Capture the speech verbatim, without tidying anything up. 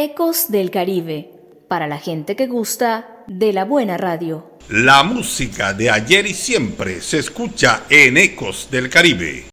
Ecos del Caribe, para la gente que gusta de la buena radio. La música de ayer y siempre se escucha en Ecos del Caribe.